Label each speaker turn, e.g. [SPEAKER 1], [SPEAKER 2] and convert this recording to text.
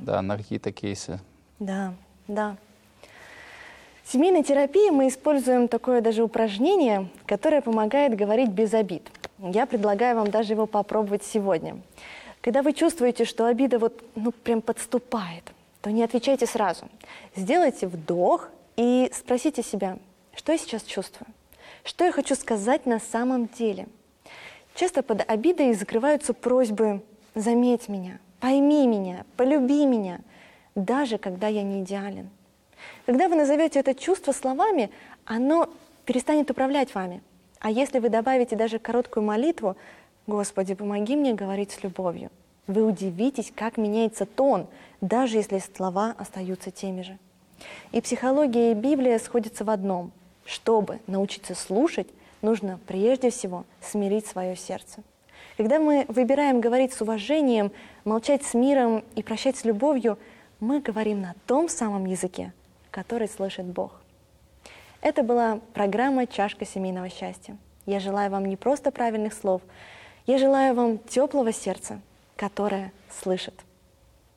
[SPEAKER 1] да, на какие-то кейсы.
[SPEAKER 2] Да, да. В семейной терапии мы используем такое даже упражнение, которое помогает говорить без обид. Я предлагаю вам даже его попробовать сегодня. Когда вы чувствуете, что обида прям подступает, то не отвечайте сразу. Сделайте вдох и спросите себя, что я сейчас чувствую, что я хочу сказать на самом деле. Часто под обидой закрываются просьбы «заметь меня», «пойми меня», «полюби меня», даже когда я не идеален. Когда вы назовете это чувство словами, оно перестанет управлять вами. А если вы добавите даже короткую молитву «Господи, помоги мне говорить с любовью», вы удивитесь, как меняется тон, даже если слова остаются теми же. И психология, и Библия сходятся в одном. Чтобы научиться слушать, нужно прежде всего смирить свое сердце. Когда мы выбираем говорить с уважением, молчать с миром и прощать с любовью, мы говорим на том самом языке, который слышит Бог. Это была программа «Чашка семейного счастья». Я желаю вам не просто правильных слов, я желаю вам теплого сердца, которое слышит.